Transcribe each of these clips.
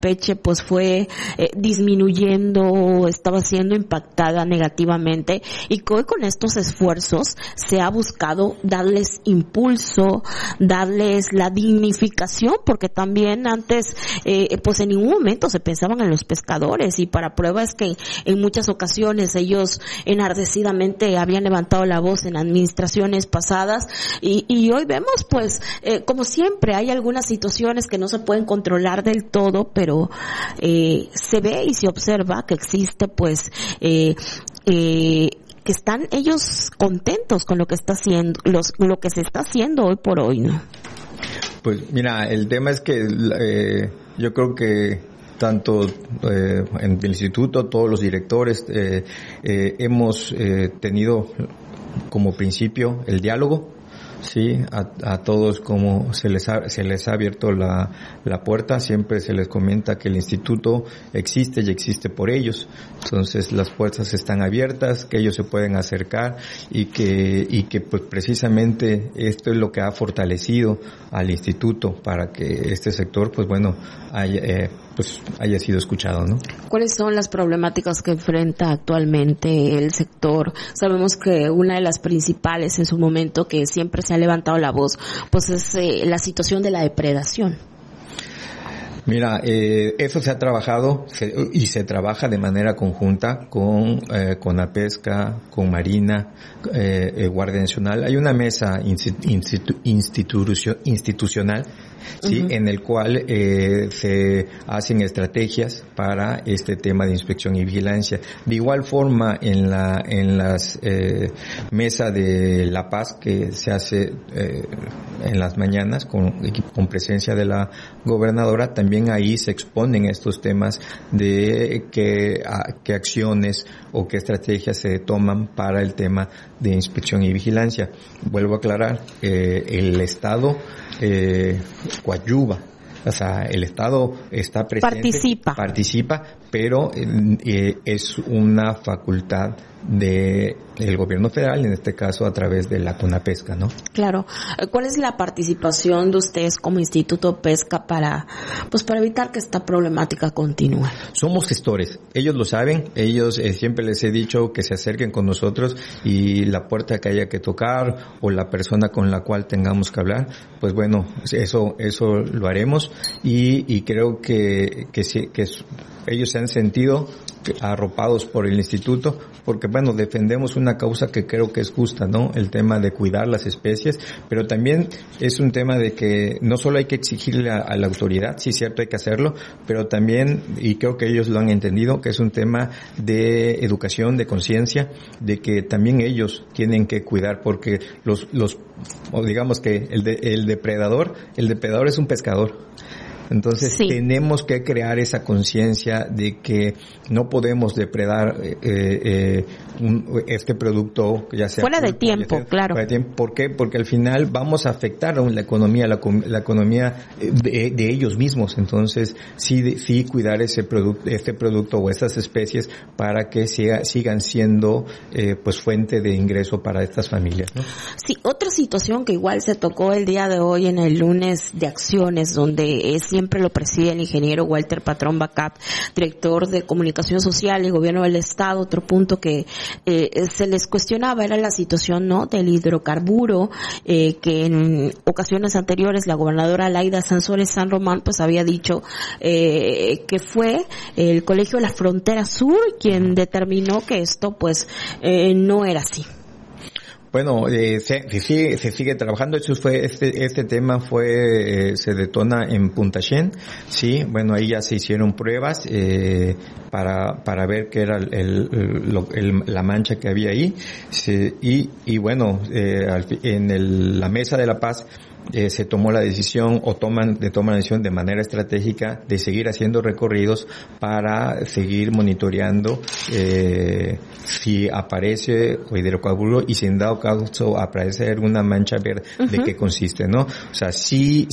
Campeche pues fue disminuyendo, estaba siendo impactada negativamente, y que hoy con estos esfuerzos se ha buscado darles impulso, darles la dignificación, porque también antes pues en ningún momento se pensaban en los pescadores, y para prueba es que en muchas ocasiones ellos enardecidamente habían levantado la voz en administraciones pasadas, y hoy vemos pues como siempre hay algunas situaciones que no se pueden controlar del todo, pero se ve y se observa que existe pues que están ellos contentos con lo que está haciendo, lo que se está haciendo hoy por hoy, ¿no? Pues mira, el tema es que yo creo que tanto en el instituto, todos los directores hemos tenido como principio el diálogo. Sí, a todos como se les ha abierto la puerta, siempre se les comenta que el instituto existe y existe por ellos. Entonces las puertas están abiertas, que ellos se pueden acercar y que pues precisamente esto es lo que ha fortalecido al instituto para que este sector pues bueno haya sido escuchado, ¿no? ¿Cuáles son las problemáticas que enfrenta actualmente el sector? Sabemos que una de las principales en su momento, que siempre se ha levantado la voz, pues es la situación de la depredación. Mira, eso se ha trabajado y se trabaja de manera conjunta con la pesca, con Marina, Guardia Nacional. Hay una mesa institucional, sí, en el cual se hacen estrategias para este tema de inspección y vigilancia. De igual forma, en las mesa de La Paz, que se hace en las mañanas con presencia de la gobernadora, también ahí se exponen estos temas de qué acciones o qué estrategias se toman para el tema de inspección y vigilancia. Vuelvo a aclarar, el Estado coadyuva, o sea, el Estado está presente, participa, pero es una facultad del gobierno federal, en este caso a través de la CONAPESCA, ¿no? Claro. ¿Cuál es la participación de ustedes como Instituto Pesca para evitar que esta problemática continúe? Somos gestores, ellos lo saben, ellos siempre les he dicho que se acerquen con nosotros y la puerta que haya que tocar o la persona con la cual tengamos que hablar, pues bueno, eso lo haremos y creo que ellos se han sentido arropados por el instituto, porque bueno, defendemos una causa que creo que es justa, ¿no? El tema de cuidar las especies, pero también es un tema de que no solo hay que exigirle a la autoridad, sí, cierto, hay que hacerlo, pero también, y creo que ellos lo han entendido, que es un tema de educación, de conciencia, de que también ellos tienen que cuidar, porque digamos que el depredador es un pescador. Entonces sí, tenemos que crear esa conciencia de que no podemos depredar este producto, ya sea fuera de tiempo, claro. Fuera de tiempo. ¿Por qué? Porque al final vamos a afectar a la economía de ellos mismos. Entonces sí cuidar este producto o estas especies para que sigan siendo pues fuente de ingreso para estas familias, ¿no? Sí, otra situación que igual se tocó el día de hoy en el lunes de acciones, donde siempre lo preside el ingeniero Walter Patrón Bacap, director de Comunicación Social y Gobierno del Estado. Otro punto que se les cuestionaba era la situación, ¿no?, del hidrocarburo, que en ocasiones anteriores la gobernadora Laida Sansores San Román pues había dicho que fue el Colegio de la Frontera Sur quien determinó que esto pues no era así. Bueno, se sigue trabajando. Este tema se detona en Punta Shen, sí. Bueno, ahí ya se hicieron pruebas para ver qué era la mancha que había ahí, sí, y bueno, en la mesa de La Paz se tomó la decisión toman la decisión de manera estratégica de seguir haciendo recorridos para seguir monitoreando si aparece hidrocarburo y si en dado caso aparece alguna mancha verde, de qué consiste, ¿no? O sea, sí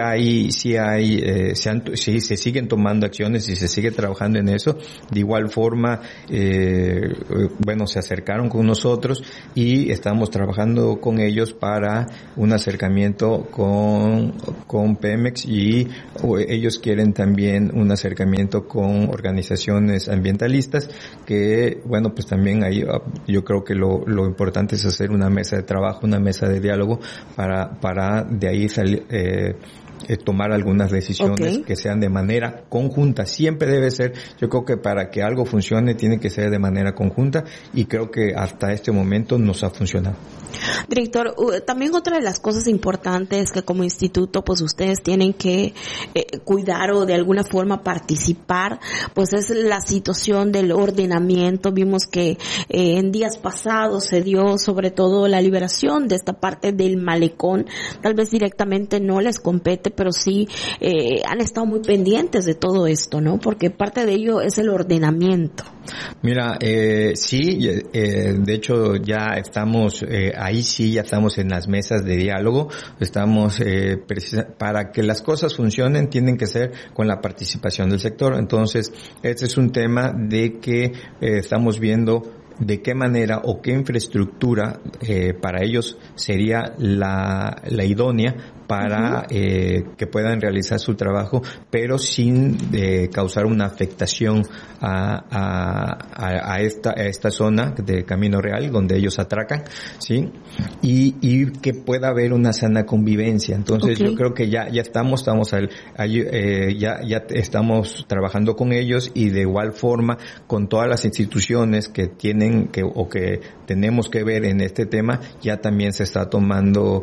se siguen tomando acciones y se sigue trabajando en eso. De igual forma, bueno, se acercaron con nosotros y estamos trabajando con ellos para un acercamiento con Pemex y ellos quieren también un acercamiento con organizaciones ambientalistas que, bueno, pues también ahí yo creo que lo importante es hacer una mesa de trabajo, una mesa de diálogo para de ahí salir, tomar algunas decisiones que sean de manera conjunta. Siempre debe ser, yo creo que para que algo funcione tiene que ser de manera conjunta y creo que hasta este momento nos ha funcionado. Director, también otra de las cosas importantes que como instituto pues ustedes tienen que cuidar o de alguna forma participar, pues es la situación del ordenamiento. Vimos que en días pasados se dio sobre todo la liberación de esta parte del malecón. Tal vez directamente no les compete, pero sí han estado muy pendientes de todo esto, ¿no? Porque parte de ello es el ordenamiento. Mira, sí, de hecho ya estamos, ahí sí ya estamos en las mesas de diálogo, estamos, para que las cosas funcionen tienen que ser con la participación del sector. Entonces, este es un tema de que estamos viendo de qué manera o qué infraestructura para ellos sería la idónea para que puedan realizar su trabajo, pero sin causar una afectación a esta zona de Camino Real donde ellos atracan, ¿sí? Y que pueda haber una sana convivencia. Entonces yo creo que ya estamos trabajando con ellos y de igual forma con todas las instituciones que tienen que tenemos que ver en este tema, ya también se está tomando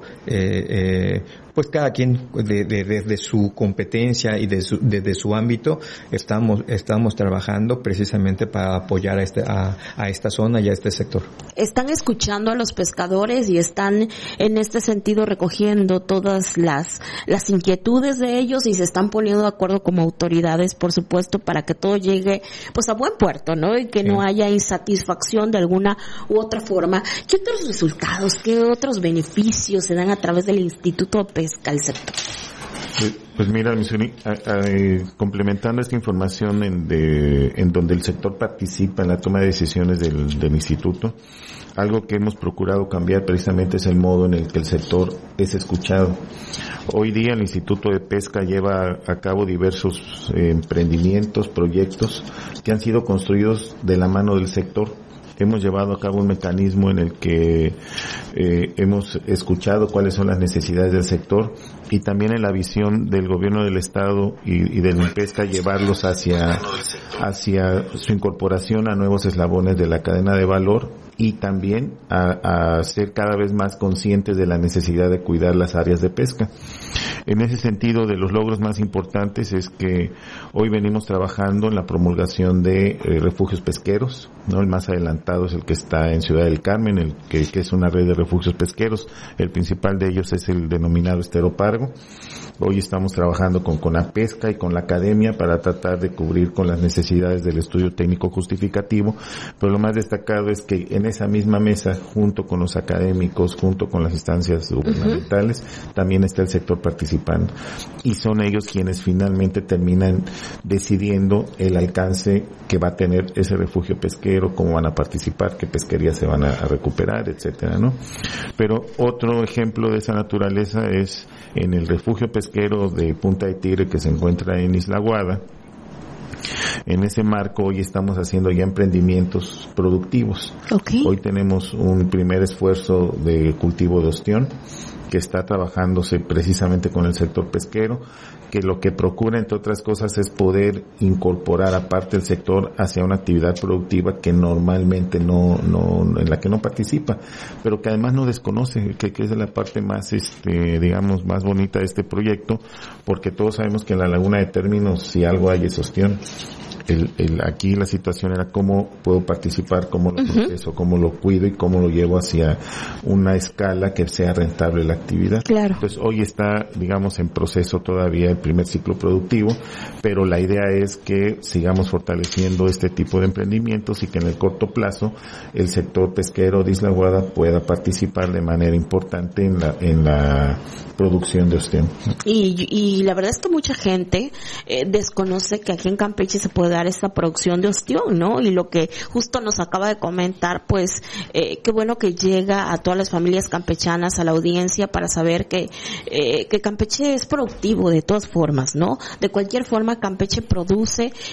pues cada quien desde su competencia y desde su ámbito estamos trabajando precisamente para apoyar a esta zona y a este sector. Están escuchando a los pescadores y están en este sentido recogiendo todas las inquietudes de ellos y se están poniendo de acuerdo como autoridades, por supuesto, para que todo llegue pues a buen puerto, ¿no? Y que no haya insatisfacción de alguna u otra forma. ¿Qué otros resultados, qué otros beneficios se dan a través del Instituto de Pesca al sector? Pues mira, complementando esta información en donde el sector participa en la toma de decisiones del instituto, algo que hemos procurado cambiar precisamente es el modo en el que el sector es escuchado. Hoy día el Instituto de Pesca lleva a cabo diversos emprendimientos, proyectos que han sido construidos de la mano del sector. Hemos llevado a cabo un mecanismo en el que hemos escuchado cuáles son las necesidades del sector y también en la visión del gobierno del estado y del INPESCA llevarlos hacia su incorporación a nuevos eslabones de la cadena de valor y también a ser cada vez más conscientes de la necesidad de cuidar las áreas de pesca. En ese sentido, de los logros más importantes es que hoy venimos trabajando en la promulgación de refugios pesqueros, ¿no? El más adelantado es el que está en Ciudad del Carmen, que es una red de refugios pesqueros. El principal de ellos es el denominado Estero Pargo. Hoy estamos trabajando con CONAPESCA y con la academia para tratar de cubrir con las necesidades del estudio técnico justificativo, pero lo más destacado es que en esa misma mesa, junto con los académicos, junto con las instancias gubernamentales, también está el sector participando. Y son ellos quienes finalmente terminan decidiendo el alcance que va a tener ese refugio pesquero, cómo van a participar, qué pesquerías se van a recuperar, etcétera, ¿no? Pero otro ejemplo de esa naturaleza es en el refugio pesquero de Punta de Tigre que se encuentra en Isla Aguada. En ese marco hoy estamos haciendo ya emprendimientos productivos. Hoy tenemos un primer esfuerzo de cultivo de ostión que está trabajándose precisamente con el sector pesquero, que lo que procura, entre otras cosas, es poder incorporar aparte el sector hacia una actividad productiva que normalmente en la que no participa, pero que además no desconoce, que es la parte más, digamos, más bonita de este proyecto, porque todos sabemos que en la Laguna de Términos, si algo hay, es ostión. Aquí la situación era cómo puedo participar, cómo lo proceso, cómo lo cuido y cómo lo llevo hacia una escala que sea rentable la actividad. Claro. Entonces hoy está, digamos, en proceso todavía el primer ciclo productivo, pero la idea es que sigamos fortaleciendo este tipo de emprendimientos y que en el corto plazo el sector pesquero de Isla Aguada pueda participar de manera importante en la producción de ostión. Y la verdad es que mucha gente desconoce que aquí en Campeche se puede dar esta producción de ostión, ¿no? Y lo que justo nos acaba de comentar, pues, qué bueno que llega a todas las familias campechanas, a la audiencia, para saber que Campeche es productivo de todas formas, ¿no? De cualquier forma, Campeche produce